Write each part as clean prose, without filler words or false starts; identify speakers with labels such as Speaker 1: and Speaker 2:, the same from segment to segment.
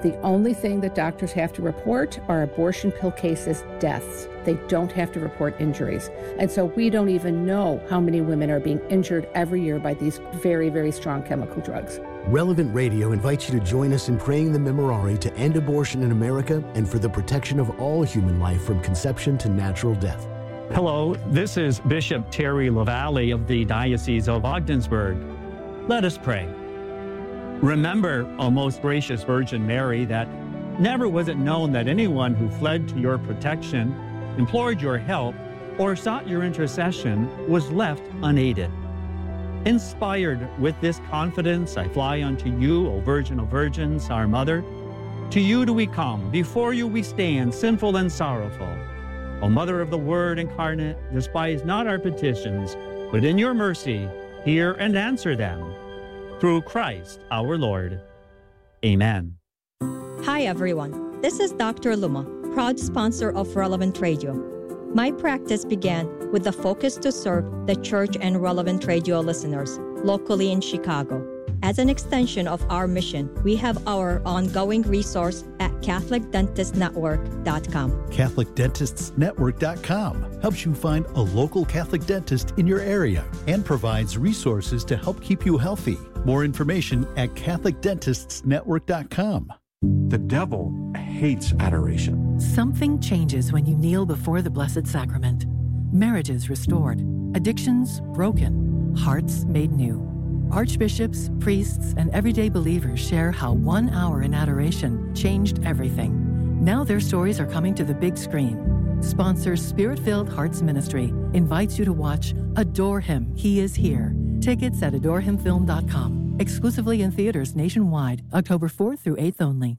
Speaker 1: The only thing that doctors have to report are abortion pill cases, deaths. They don't have to report injuries. And so we don't even know how many women are being injured every year by these very, very strong chemical drugs.
Speaker 2: Relevant Radio invites you to join us in praying the Memorare to end abortion in America and for the protection of all human life from conception to natural death.
Speaker 3: Hello, this is Bishop Terry LaValle of the Diocese of Ogdensburg. Let us pray. Remember, O most gracious Virgin Mary, that never was it known that anyone who fled to your protection, implored your help, or sought your intercession was left unaided. Inspired with this confidence, I fly unto you, O Virgin of Virgins, our Mother. To you do we come, before you we stand, sinful and sorrowful. O Mother of the Word incarnate, despise not our petitions, but in your mercy hear and answer them. Through Christ our Lord. Amen.
Speaker 4: Hi everyone, this is Dr. Luma, proud sponsor of Relevant Radio. My practice began with the focus to serve the church and Relevant Radio listeners locally in Chicago. As an extension of our mission, we have our ongoing resource at CatholicDentistNetwork.com.
Speaker 5: CatholicDentistsNetwork.com helps you find a local Catholic dentist in your area and provides resources to help keep you healthy. More information at CatholicDentistsNetwork.com.
Speaker 6: The devil hates adoration.
Speaker 7: Something changes when you kneel before the Blessed Sacrament. Marriages restored, addictions broken, hearts made new. Archbishops, priests, and everyday believers share how 1 hour in adoration changed everything. Now their stories are coming to the big screen. Sponsor Spirit-Filled Hearts Ministry invites you to watch Adore Him, He is Here. Tickets at adorehimfilm.com. Exclusively in theaters nationwide, October 4th through 8th only.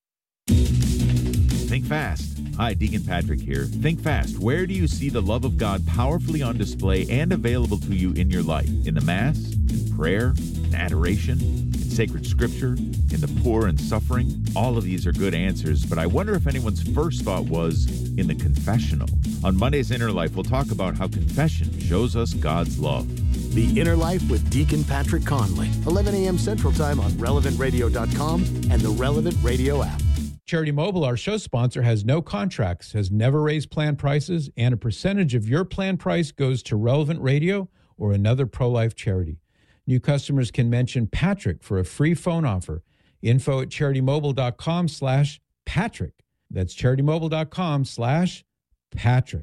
Speaker 8: Think fast. Hi, Deacon Patrick here. Think fast. Where do you see the love of God powerfully on display and available to you in your life? In the Mass? In prayer? In adoration? In sacred scripture? In the poor and suffering? All of these are good answers, but I wonder if anyone's first thought was in the confessional. On Monday's Inner Life, we'll talk about how confession shows us God's love.
Speaker 2: The Inner Life with Deacon Patrick Conley, 11 a.m. Central Time on RelevantRadio.com and the Relevant Radio app.
Speaker 9: Charity Mobile, our show sponsor, has no contracts, has never raised plan prices, and a percentage of your plan price goes to Relevant Radio or another pro-life charity. New customers can mention Patrick for a free phone offer. Info at CharityMobile.com/Patrick. That's CharityMobile.com/Patrick.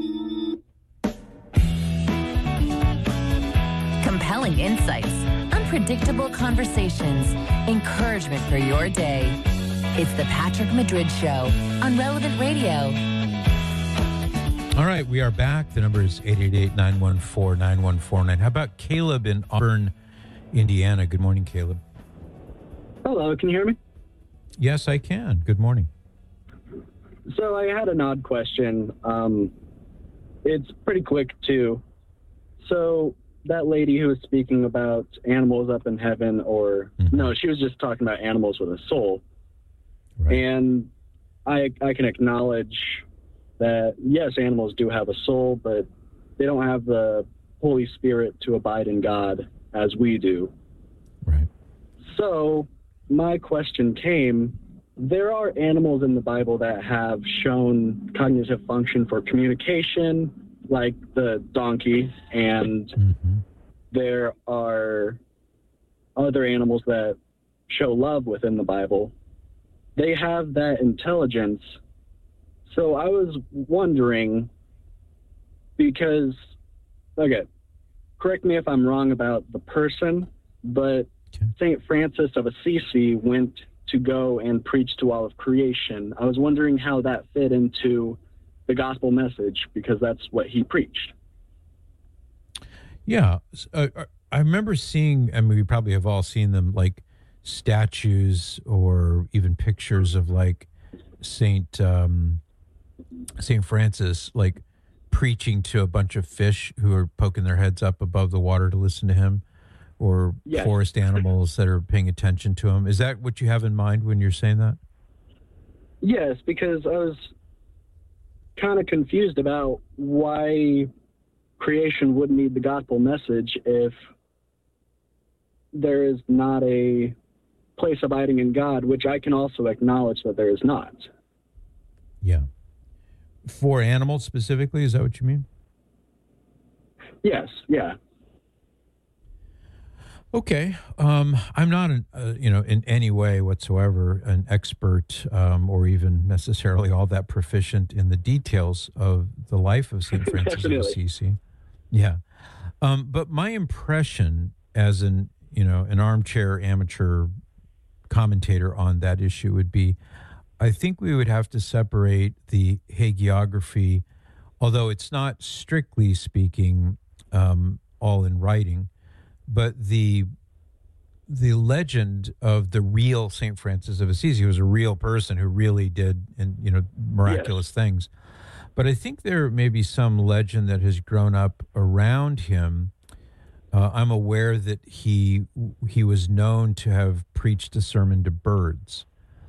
Speaker 10: Compelling insights, unpredictable conversations, encouragement for your day. It's the Patrick Madrid Show on Relevant Radio.
Speaker 9: All right, we are back. The number is 888-914-9149. How about Caleb in Auburn, Indiana? Good morning, Caleb.
Speaker 11: Hello, can you hear me?
Speaker 9: Yes, I can. Good morning.
Speaker 11: So I had an odd question. It's pretty quick, too. So that lady who was speaking about animals up in heaven, or no, she was just talking about animals with a soul. Right. And I can acknowledge that, yes, animals do have a soul, but they don't have the Holy Spirit to abide in God as we do.
Speaker 9: Right.
Speaker 11: So my question came, there are animals in the Bible that have shown cognitive function for communication, like the donkey, and there are other animals that show love within the Bible. They have that intelligence. So I was wondering, because, okay, correct me if I'm wrong about the person, but St. Francis of Assisi went to go and preach to all of creation. I was wondering how that fit into the gospel message, because that's what he preached.
Speaker 9: Yeah. I remember seeing, I mean, we probably have all seen them, like statues or even pictures of like Saint Francis, like preaching to a bunch of fish who are poking their heads up above the water to listen to him, or forest animals that are paying attention to him. Is that what you have in mind when you're saying that?
Speaker 11: Yes, because I was kind of confused about why creation would need the gospel message if there is not a place abiding in God, which I can also acknowledge that there is not.
Speaker 9: Yeah. For animals specifically, is that what you mean?
Speaker 11: Yes, yeah.
Speaker 9: Okay. I'm not, in any way whatsoever an expert or even necessarily all that proficient in the details of the life of St. Francis of Assisi. Yeah. But my impression as an armchair amateur commentator on that issue would be, I think we would have to separate the hagiography, although it's not strictly speaking all in writing, but the legend of the real St. Francis of Assisi, who was a real person who really did miraculous things. But I think there may be some legend that has grown up around him. I'm aware that he was known to have preached a sermon to birds.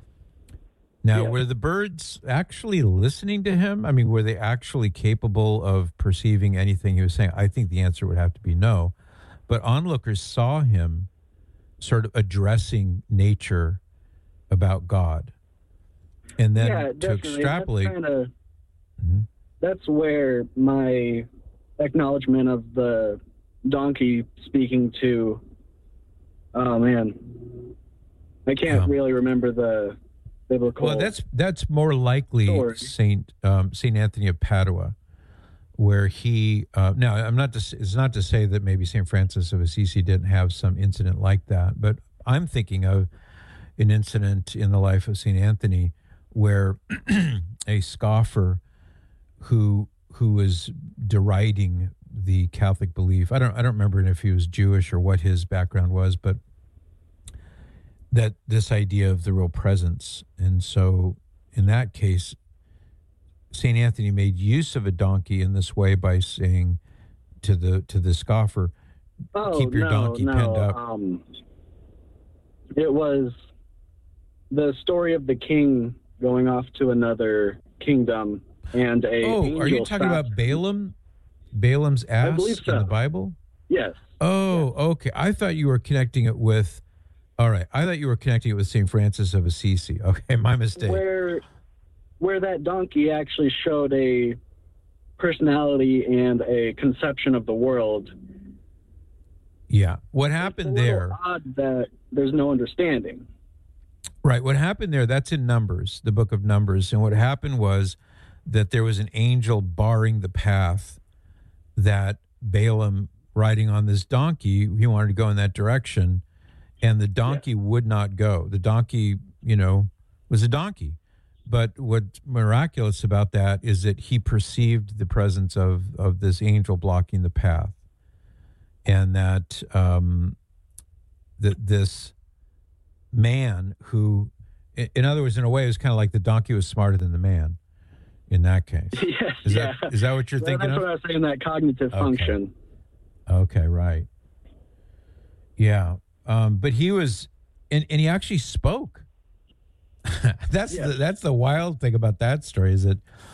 Speaker 9: Now, were the birds actually listening to him? I mean, were they actually capable of perceiving anything he was saying? I think the answer would have to be no. But onlookers saw him sort of addressing nature about God. And then to extrapolate...
Speaker 11: That's where my acknowledgement of the donkey speaking to... Oh, man. I can't really remember the biblical...
Speaker 9: Well, that's more likely Saint Anthony of Padua, where he... now, it's not to say that maybe St. Francis of Assisi didn't have some incident like that, but I'm thinking of an incident in the life of St. Anthony where a scoffer who was deriding the Catholic belief. I don't remember if he was Jewish or what his background was, but that this idea of the real presence. And so in that case, St. Anthony made use of a donkey in this way by saying to the scoffer, keep your donkey penned up.
Speaker 11: It was the story of the king going off to another kingdom and a angel.
Speaker 9: Are you talking about Balaam? Balaam's ass in the Bible?
Speaker 11: Yes.
Speaker 9: Oh, okay. I thought you were connecting it with... All right. I thought you were connecting it with St. Francis of Assisi. Okay, my mistake.
Speaker 11: Where that donkey actually showed a personality and a conception of the world.
Speaker 9: Yeah. What happened there...
Speaker 11: odd that there's no understanding.
Speaker 9: Right. What happened there, that's in Numbers, the book of Numbers. And what happened was that there was an angel barring the path that Balaam, riding on this donkey, he wanted to go in that direction, and the donkey would not go. The donkey, was a donkey. But what's miraculous about that is that he perceived the presence of this angel blocking the path, and that this man who, in other words, in a way, it was kind of like the donkey was smarter than the man in that case. Is that what you're thinking of?
Speaker 11: That's what I was saying, that cognitive function.
Speaker 9: Okay, right. Yeah. But he was, and he actually spoke. That's the wild thing about that story is that